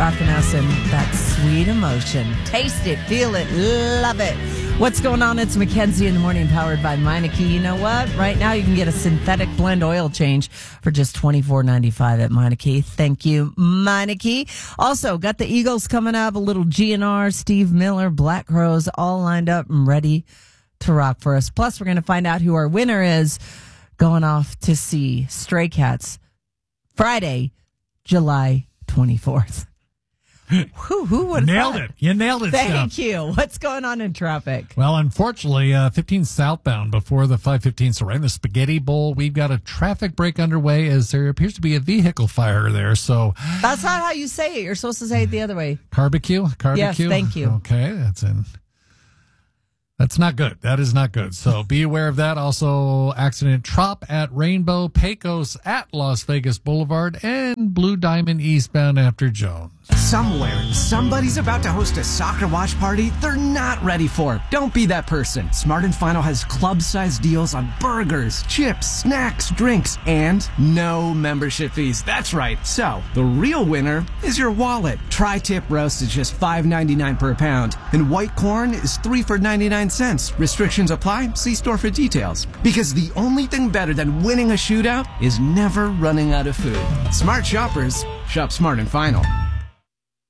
rocking us in that sweet emotion. Taste it, feel it, love it. What's going on? It's Mackenzie in the morning, powered by Meineke. You know what? Right now you can get a synthetic blend oil change for just $24.95 at Meineke. Thank you, Meineke. Also, got the Eagles coming up, a little GNR, Steve Miller, Black Crowes, all lined up and ready to rock for us. Plus, we're going to find out who our winner is going off to see Stray Cats Friday, July 24th. Who would have nailed it? You nailed it. Thank you. What's going on in traffic? Well, unfortunately, 15 southbound before the 515, so right in the Spaghetti Bowl, we've got a traffic break underway as there appears to be a vehicle fire there. So that's not how you say it. You're supposed to say it the other way. Barbecue. Yes, thank you. Okay, that's not good. That is not good. So be aware of that. Also, accident Trop at Rainbow, Pecos at Las Vegas Boulevard, and Blue Diamond eastbound after Jones. Somewhere, somebody's about to host a soccer watch party they're not ready for. Don't be that person. Smart & Final has club-sized deals on burgers, chips, snacks, drinks, and no membership fees. That's right. So, the real winner is your wallet. Tri-tip roast is just $5.99 per pound, and white corn is 3 for 99 cents. Restrictions apply. See store for details. Because the only thing better than winning a shootout is never running out of food. Smart shoppers shop Smart & Final.